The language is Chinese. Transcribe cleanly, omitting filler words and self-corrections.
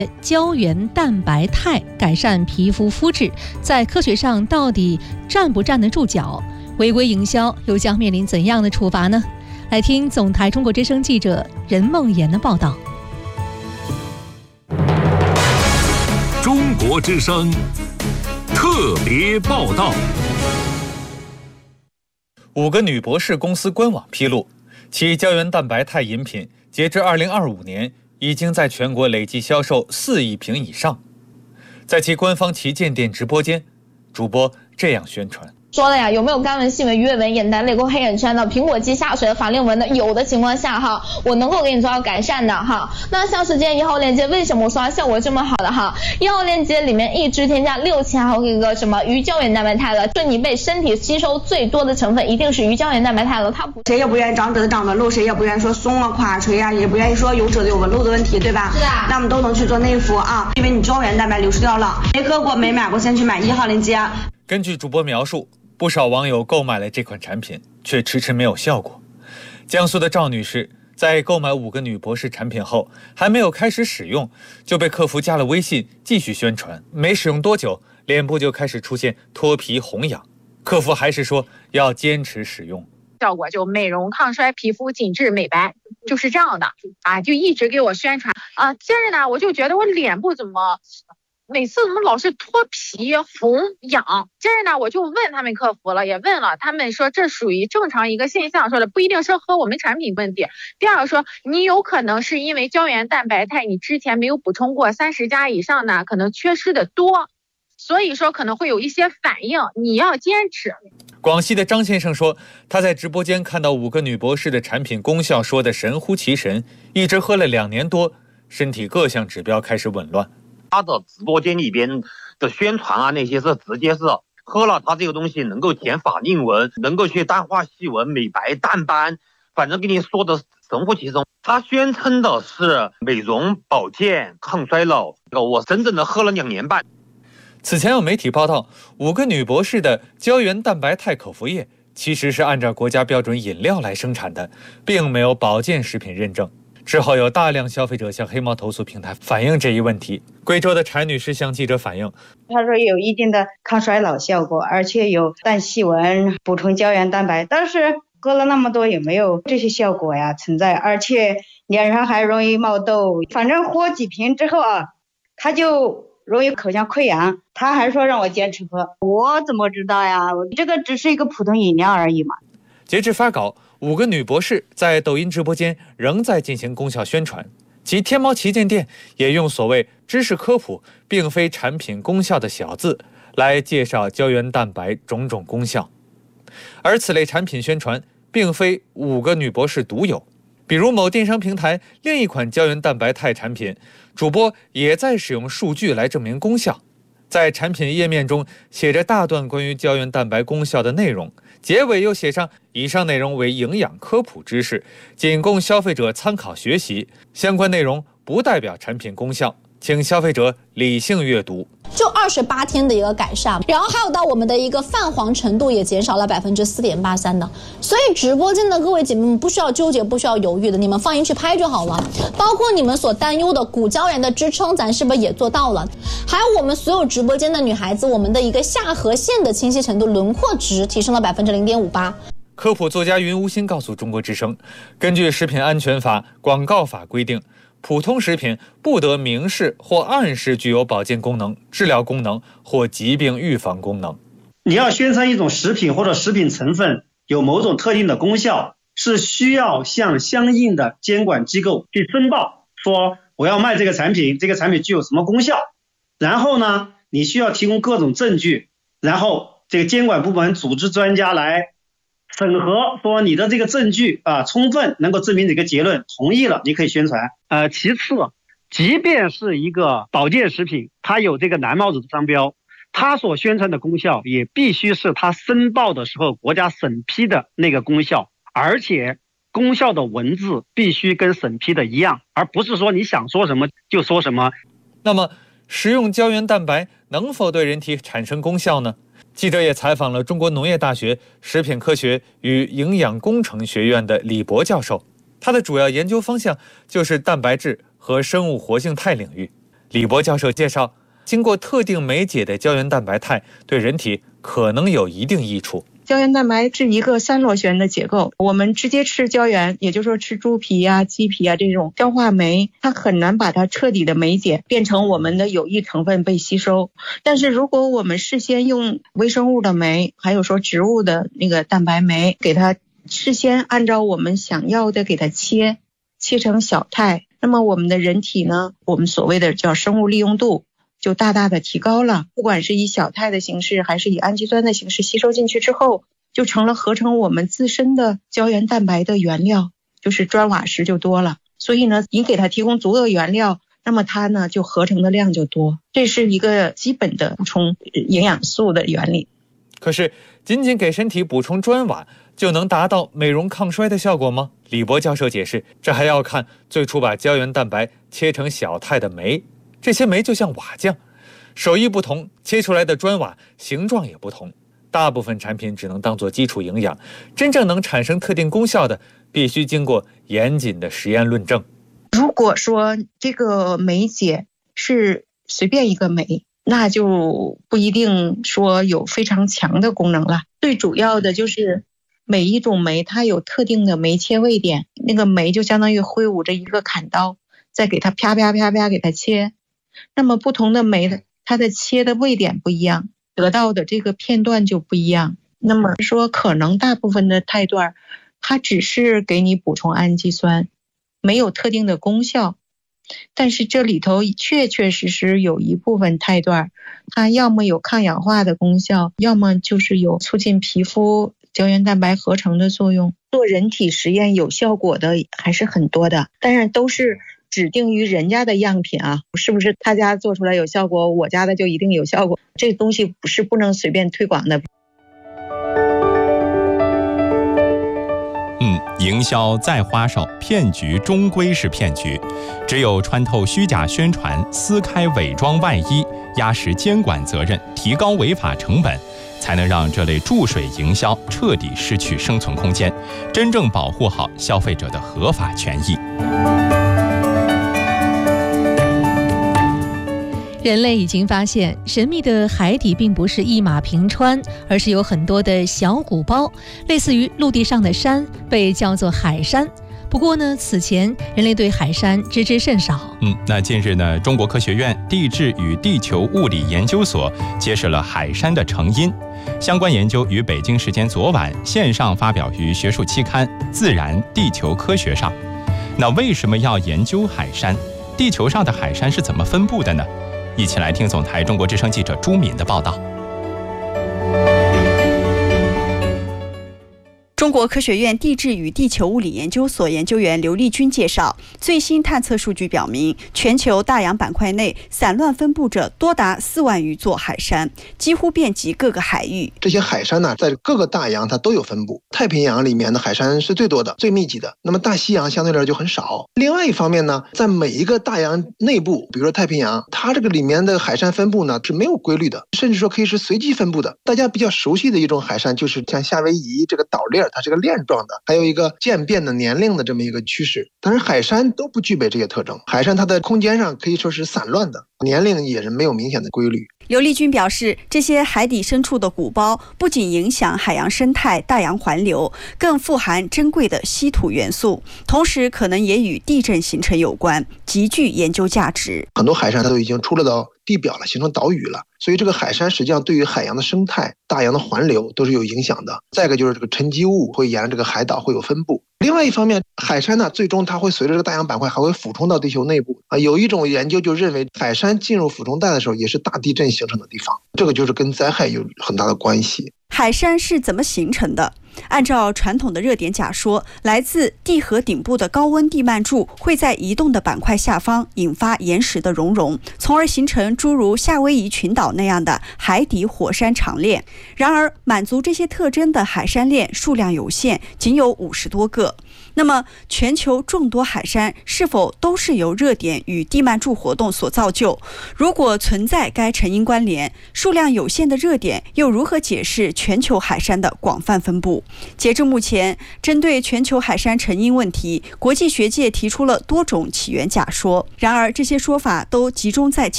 胶原蛋白肽改善皮肤肤质，在科学上到底站不站得住脚？违规营销又将面临怎样的处罚呢？来听总台中国之声记者任梦妍的报道。 中国之声特别报道。 5个女博士公司官网披露，其胶原蛋白肽饮品截至2025年已经在全国累计销售4亿瓶以上。在其官方旗舰店直播间，主播这样宣传。 说了呀，有没有干纹、细纹、鱼尾纹、眼袋、泪沟、黑眼圈的、苹果肌下垂的、法令纹的？有的情况下哈，我能够给你做到改善的哈。那像是今天1号链接，为什么我说它效果这么好的哈？1号链接里面一支添加6000毫克一个什么鱼胶原蛋白肽了，就你被身体吸收最多的成分一定是鱼胶原蛋白肽了。它不， 谁也不愿意长褶的长得露，谁也不愿意说松了垮垂啊，也不愿意说有褶子有纹路的问题，对吧？ 是啊。 那我们都能去做内服啊，因为你胶原蛋白流失掉了，没喝过没买过，先去买1号链接。 根据主播描述，不少网友购买了这款产品，却迟迟没有效果。江苏的赵女士在购买5个女博士产品后，还没有开始使用，就被客服加了微信继续宣传。没使用多久，脸部就开始出现脱皮红痒，客服还是说要坚持使用。 效果就美容抗衰、皮肤紧致美白，就是这样的啊，就一直给我宣传啊。接着呢，我就觉得我脸部每次怎么老是脱皮红痒？接着呢，我就问他们客服了，也问了，他们说这属于正常一个现象，说的不一定是和我们产品问题。第二个说，你有可能是因为胶原蛋白肽你之前没有补充过，30加以上呢，可能缺失的多，所以说可能会有一些反应，你要坚持。 广西的张先生说，他在直播间看到5个女博士的产品功效说的神乎其神，一直喝了2年多，身体各项指标开始紊乱。 他的直播间里边的宣传啊，那些是直接是喝了他这个东西能够填法令纹，能够去淡化细纹、美白淡斑，反正给你说的神乎其神。他宣称的是美容保健抗衰老，我真正的喝了2年半。 此前有媒体报道，5个女博士的胶原蛋白肽口服液其实是按照国家标准饮料来生产的，并没有保健食品认证。之后有大量消费者向黑猫投诉平台反映这一问题。贵州的柴女士向记者反映， 她说有一定的抗衰老效果，而且有淡细纹、补充胶原蛋白，但是喝了那么多也没有这些效果呀存在，而且脸上还容易冒痘。反正喝几瓶之后啊，她就容易口腔溃疡，她还说让我坚持喝，我怎么知道呀？这个只是一个普通饮料而已嘛。 截至发稿，5个女博士在抖音直播间仍在进行功效宣传，其天猫旗舰店也用所谓知识科普并非产品功效的小字来介绍胶原蛋白种种功效。而此类产品宣传并非5个女博士独有，比如某电商平台另一款胶原蛋白肽产品，主播也在使用数据来证明功效。在产品页面中写着大段关于胶原蛋白功效的内容，结尾又写上以上内容为营养科普知识，仅供消费者参考学习，相关内容不代表产品功效，请消费者理性阅读。 就28天的一个改善，然后还有到我们的一个泛黄程度也减少了4.83%的，所以直播间的各位姐妹们不需要纠结，不需要犹豫的，你们放心去拍就好了。包括你们所担忧的骨胶原的支撑，咱是不是也做到了？还有我们所有直播间的女孩子，我们的一个下颌线的清晰程度、轮廓值提升了0.58%。 科普作家云无心告诉中国之声，根据食品安全法、广告法规定，普通食品不得明示或暗示具有保健功能、治疗功能或疾病预防功能。 你要宣传一种食品或者食品成分有某种特定的功效，是需要向相应的监管机构去申报，说我要卖这个产品，这个产品具有什么功效。然后呢，你需要提供各种证据，然后这个监管部门组织专家来审核，说你的这个证据充分能够证明这个结论，同意了你可以宣传。其次，即便是一个保健食品，它有这个蓝帽子商标，它所宣传的功效也必须是它申报的时候国家审批的那个功效，而且功效的文字必须跟审批的一样，而不是说你想说什么就说什么。 那么食用胶原蛋白能否对人体产生功效呢？记者也采访了中国农业大学食品科学与营养工程学院的李博教授，他的主要研究方向就是蛋白质和生物活性肽领域。 李博教授介绍，经过特定酶解的胶原蛋白肽对人体可能有一定益处。 胶原蛋白是一个三螺旋的结构，我们直接吃胶原，也就是说吃猪皮啊、鸡皮啊这种消化酶，它很难把它彻底的酶解变成我们的有益成分被吸收。但是如果我们事先用微生物的酶，还有说植物的那个蛋白酶，给它事先按照我们想要的给它切成小肽，那么我们的人体呢，我们所谓的叫生物利用度就大大的提高了，不管是以小肽的形式还是以氨基酸的形式吸收进去之后，就成了合成我们自身的胶原蛋白的原料，就是砖瓦石就多了。所以呢，你给它提供足够原料，那么它呢就合成的量就多，这是一个基本的补充营养素的原理。 可是仅仅给身体补充砖瓦就能达到美容抗衰的效果吗？李博教授解释，这还要看最初把胶原蛋白切成小肽的酶，这些酶就像瓦匠，手艺不同，切出来的砖瓦形状也不同。大部分产品只能当作基础营养，真正能产生特定功效的，必须经过严谨的实验论证。 如果说这个酶解是随便一个酶，那就不一定说有非常强的功能了。最主要的就是每一种酶它有特定的酶切位点，那个酶就相当于挥舞着一个砍刀，再给它啪啪啪啪给它切。那么不同的酶它的切的位点不一样，得到的这个片段就不一样。那么说可能大部分的肽段它只是给你补充氨基酸，没有特定的功效。但是这里头确实有一部分肽段它要么有抗氧化的功效，要么就是有促进皮肤胶原蛋白合成的作用。做人体实验有效果的还是很多的，当然都是指定于人家的样品啊，是不是他家做出来有效果，我家的就一定有效果？这东西不能随便推广的。 营销再花哨，骗局终归是骗局。只有穿透虚假宣传，撕开伪装外衣，压实监管责任，提高违法成本，才能让这类注水营销彻底失去生存空间，真正保护好消费者的合法权益。 人类已经发现，神秘的海底并不是一马平川，而是有很多的小鼓包，类似于陆地上的山，被叫做海山。不过呢，此前人类对海山知之甚少。 那近日呢，中国科学院地质与地球物理研究所揭示了海山的成因。相关研究于北京时间昨晚线上发表于学术期刊《自然地球科学》上。那为什么要研究海山？地球上的海山是怎么分布的呢？一起来听总台中国之声记者朱敏的报道。 中国科学院地质与地球物理研究所研究员刘丽君介绍，最新探测数据表明，全球大洋板块内散乱分布着多达4万余座海山，几乎遍及各个海域。 这些海山呢，在各个大洋它都有分布。太平洋里面的海山是最多的、最密集的，那么大西洋相对来说就很少。另外一方面呢，在每一个大洋内部，比如说太平洋，它这个里面的海山分布呢是没有规律的，甚至说可以是随机分布的。大家比较熟悉的一种海山就是像夏威夷这个岛链，它是个链状的，还有一个渐变的年龄的这么一个趋势。但是海山都不具备这些特征，海山它的空间上可以说是散乱的，年龄也是没有明显的规律。 刘丽君表示，这些海底深处的鼓包不仅影响海洋生态、大洋环流，更富含珍贵的稀土元素，同时可能也与地震形成有关，极具研究价值。 很多海山它都已经出了到地表了，形成岛屿了，所以这个海山实际上对于海洋的生态、大洋的环流都是有影响的。再一个就是这个沉积物会沿着这个海岛会有分布。另外一方面，海山呢，最终它会随着这个大洋板块还会俯冲到地球内部啊。有一种研究就认为，海山进入俯冲带的时候，也是大地震形成的地方，这个就是跟灾害有很大的关系。 海山是怎么形成的？按照传统的热点假说，来自地核顶部的高温地幔柱会在移动的板块下方引发岩石的熔融，从而形成诸如夏威夷群岛那样的海底火山长链。然而，满足这些特征的海山链数量有限，仅有50多个。 那么，全球众多海山是否都是由热点与地幔柱活动所造就？如果存在该成因关联，数量有限的热点又如何解释全球海山的广泛分布？截至目前，针对全球海山成因问题，国际学界提出了多种起源假说。然而，这些说法都集中在